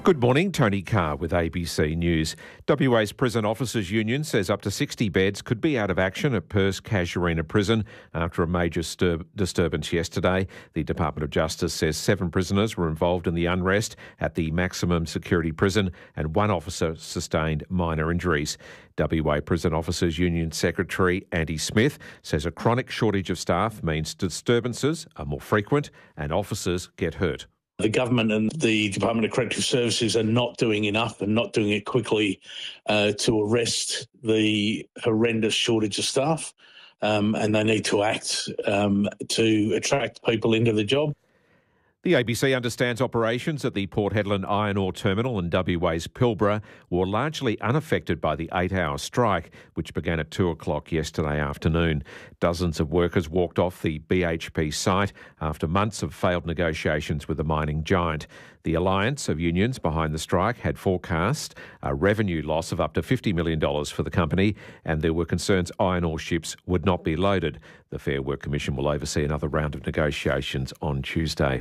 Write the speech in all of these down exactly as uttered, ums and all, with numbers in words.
Good morning, Tony Carr with A B C News. W A's Prison Officers Union says up to sixty beds could be out of action at Perth's Casuarina Prison after a major stir- disturbance yesterday. The Department of Justice says seven prisoners were involved in the unrest at the maximum security prison and one officer sustained minor injuries. W A Prison Officers Union Secretary Andy Smith says a chronic shortage of staff means disturbances are more frequent and officers get hurt. The government and the Department of Corrective Services are not doing enough and not doing it quickly uh, to arrest the horrendous shortage of staff, um, and they need to act um, to attract people into the job. The A B C understands operations at the Port Hedland Iron Ore Terminal in W A's Pilbara were largely unaffected by the eight-hour strike, which began at two o'clock yesterday afternoon. Dozens of workers walked off the B H P site after months of failed negotiations with the mining giant. The alliance of unions behind the strike had forecast a revenue loss of up to fifty million dollars for the company, and there were concerns iron ore ships would not be loaded. The Fair Work Commission will oversee another round of negotiations on Tuesday.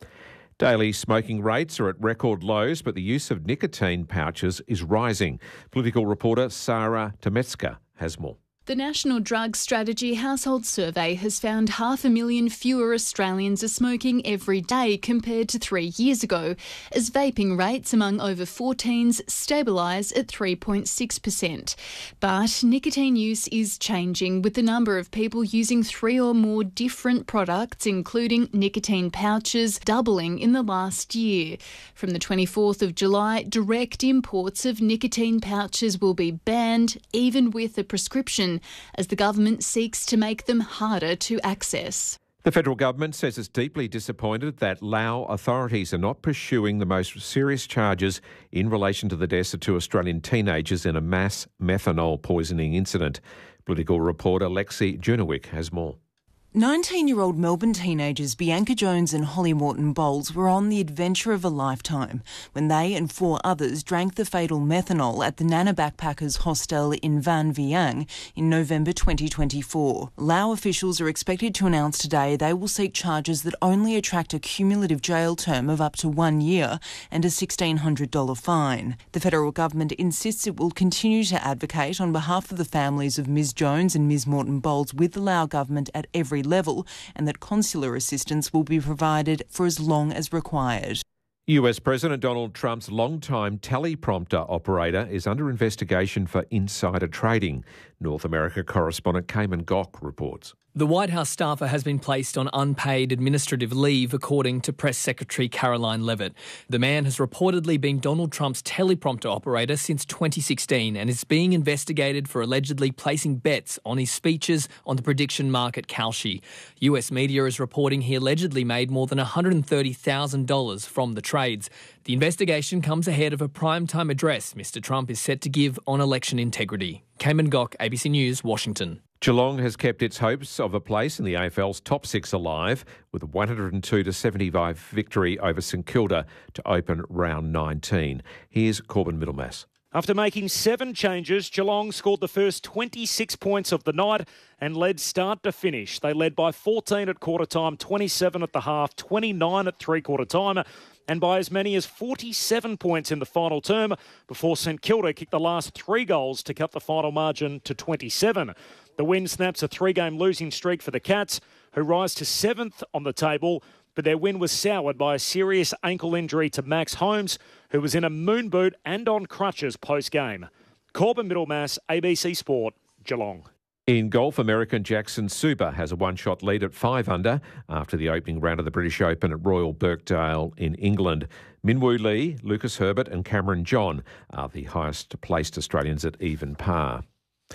Daily smoking rates are at record lows, but the use of nicotine pouches is rising. Political reporter Sarah Tometska has more. The National Drug Strategy Household Survey has found half a million fewer Australians are smoking every day compared to three years ago, as vaping rates among over fourteens stabilise at three point six percent. But nicotine use is changing, with the number of people using three or more different products, including nicotine pouches, doubling in the last year. From the twenty-fourth of July, direct imports of nicotine pouches will be banned, even with a prescription, as the government seeks to make them harder to access. The federal government says it's deeply disappointed that Lao authorities are not pursuing the most serious charges in relation to the deaths of two Australian teenagers in a mass methanol poisoning incident. Political reporter Lexi Junowik has more. nineteen-year-old Melbourne teenagers Bianca Jones and Holly Morton Bowles were on the adventure of a lifetime when they and four others drank the fatal methanol at the Nana Backpackers Hostel in Van Viang in November twenty twenty-four. Lao officials are expected to announce today they will seek charges that only attract a cumulative jail term of up to one year and a sixteen hundred dollars fine. The federal government insists it will continue to advocate on behalf of the families of Miz Jones and Miz Morton Bowles with the Lao government at every level, and that consular assistance will be provided for as long as required. U S President Donald Trump's longtime teleprompter operator is under investigation for insider trading. North America correspondent Cayman Gok reports. The White House staffer has been placed on unpaid administrative leave, according to Press Secretary Caroline Levitt. The man has reportedly been Donald Trump's teleprompter operator since twenty sixteen and is being investigated for allegedly placing bets on his speeches on the prediction market Kalshi. U S media is reporting he allegedly made more than one hundred thirty thousand dollars from the trades. The investigation comes ahead of a primetime address Mister Trump is set to give on election integrity. Cayman Gok, A B C News, Washington. Geelong has kept its hopes of a place in the A F L's top six alive with a one hundred two to seventy-five victory over St Kilda to open round nineteen. Here's Corbin Middlemass. After making seven changes, Geelong scored the first twenty-six points of the night and led start to finish. They led by fourteen at quarter time, twenty-seven at the half, twenty-nine at three-quarter time, and by as many as forty-seven points in the final term before St Kilda kicked the last three goals to cut the final margin to twenty-seven. The win snaps a three-game losing streak for the Cats, who rise to seventh on the table, but their win was soured by a serious ankle injury to Max Holmes, who was in a moon boot and on crutches post-game. Corbin Middlemass, A B C Sport, Geelong. In golf, American Jackson Suber has a one-shot lead at five under after the opening round of the British Open at Royal Birkdale in England. Minwoo Lee, Lucas Herbert and Cameron John are the highest-placed Australians at even par.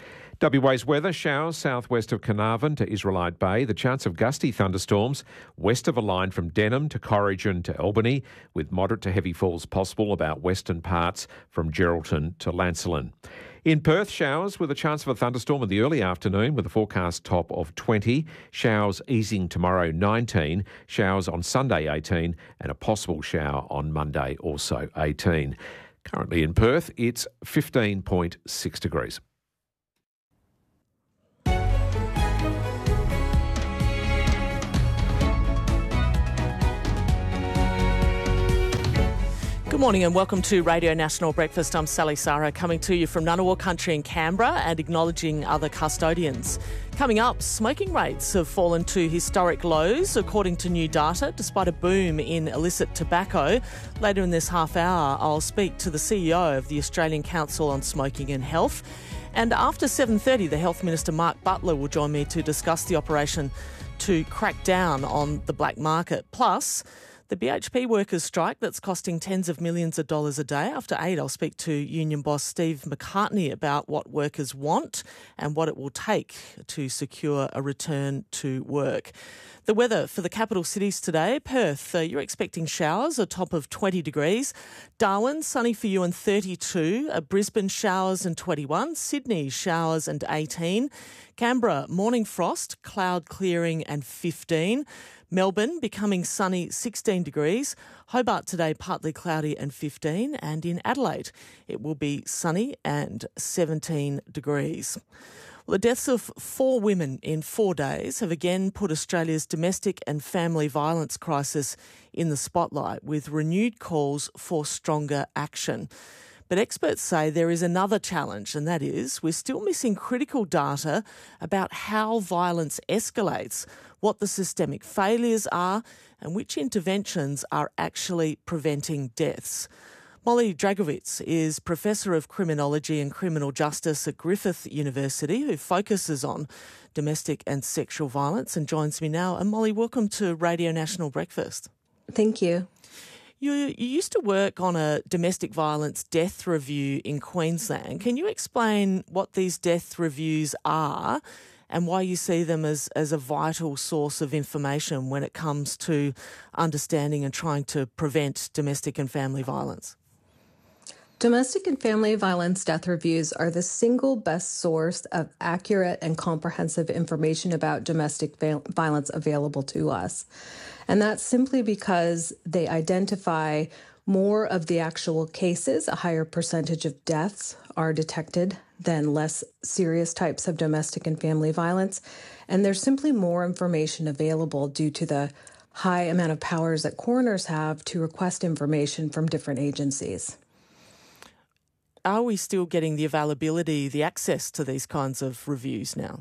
W A's weather: showers southwest of Carnarvon to Israelite Bay. The chance of gusty thunderstorms west of a line from Denham to Corrigan to Albany, with moderate to heavy falls possible about western parts from Geraldton to Lancelin. In Perth, showers with a chance of a thunderstorm in the early afternoon with a forecast top of twenty. Showers easing tomorrow, nineteen. Showers on Sunday, eighteen. And a possible shower on Monday, also eighteen. Currently in Perth, it's fifteen point six degrees. Good morning and welcome to Radio National Breakfast. I'm Sally Sara, coming to you from Ngunnawal Country in Canberra and acknowledging other custodians. Coming up, smoking rates have fallen to historic lows according to new data, despite a boom in illicit tobacco. Later in this half hour, I'll speak to the C E O of the Australian Council on Smoking and Health. And after seven thirty, the Health Minister Mark Butler will join me to discuss the operation to crack down on the black market. Plus, the B H P workers' strike that's costing tens of millions of dollars a day. After eight, I'll speak to union boss Steve McCartney about what workers want and what it will take to secure a return to work. The weather for the capital cities today: Perth, uh, you're expecting showers, a top of twenty degrees. Darwin, sunny for you and thirty-two. Uh, Brisbane, showers and twenty-one. Sydney, showers and eighteen. Canberra, morning frost, cloud clearing and fifteen. Melbourne, becoming sunny, sixteen degrees. Hobart today, partly cloudy and fifteen. And in Adelaide, it will be sunny and seventeen degrees. Well, the deaths of four women in four days have again put Australia's domestic and family violence crisis in the spotlight, with renewed calls for stronger action. But experts say there is another challenge, and that is we're still missing critical data about how violence escalates, what the systemic failures are, and which interventions are actually preventing deaths. Molly Dragovich is Professor of Criminology and Criminal Justice at Griffith University, who focuses on domestic and sexual violence, and joins me now. And Molly, welcome to Radio National Breakfast. Thank you. You, you used to work on a domestic violence death review in Queensland. Can you explain what these death reviews are and why you see them as, as a vital source of information when it comes to understanding and trying to prevent domestic and family violence? Domestic and family violence death reviews are the single best source of accurate and comprehensive information about domestic violence available to us. And that's simply because they identify more of the actual cases. A higher percentage of deaths are detected than less serious types of domestic and family violence. And there's simply more information available due to the high amount of powers that coroners have to request information from different agencies. Are we still getting the availability, the access to these kinds of reviews now?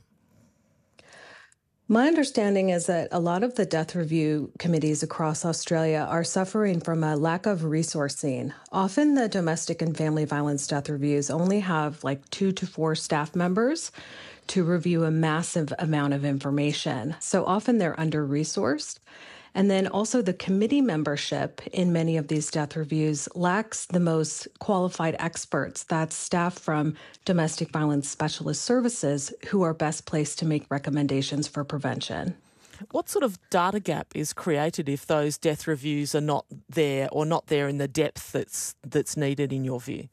My understanding is that a lot of the death review committees across Australia are suffering from a lack of resourcing. Often the domestic and family violence death reviews only have like two to four staff members to review a massive amount of information. So often they're under-resourced. And then also the committee membership in many of these death reviews lacks the most qualified experts. That's staff from domestic violence specialist services who are best placed to make recommendations for prevention. What sort of data gap is created if those death reviews are not there or not there in the depth that's that's needed in your view?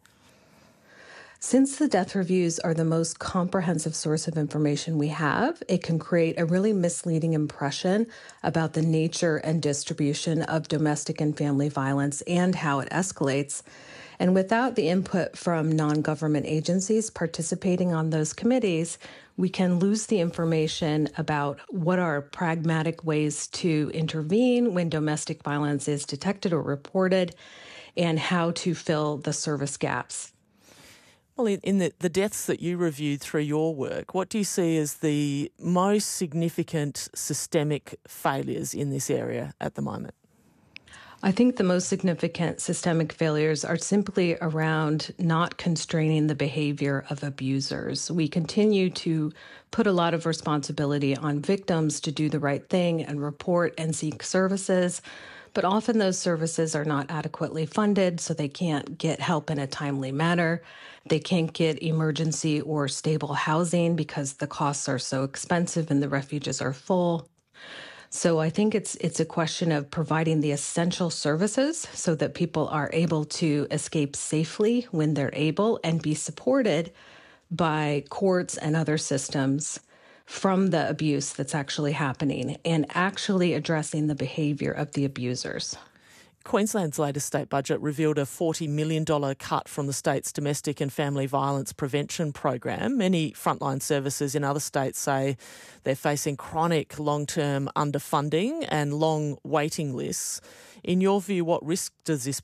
Since the death reviews are the most comprehensive source of information we have, it can create a really misleading impression about the nature and distribution of domestic and family violence and how it escalates. And without the input from non-government agencies participating on those committees, we can lose the information about what are pragmatic ways to intervene when domestic violence is detected or reported, and how to fill the service gaps. Well, in the, the deaths that you reviewed through your work, what do you see as the most significant systemic failures in this area at the moment? I think the most significant systemic failures are simply around not constraining the behavior of abusers. We continue to put a lot of responsibility on victims to do the right thing and report and seek services, but often those services are not adequately funded, so they can't get help in a timely manner. They can't get emergency or stable housing because the costs are so expensive and the refuges are full. So I think it's it's a question of providing the essential services so that people are able to escape safely when they're able and be supported by courts and other systems from the abuse that's actually happening and actually addressing the behaviour of the abusers. Queensland's latest state budget revealed a forty million dollars cut from the state's domestic and family violence prevention program. Many frontline services in other states say they're facing chronic long-term underfunding and long waiting lists. In your view, what risk does this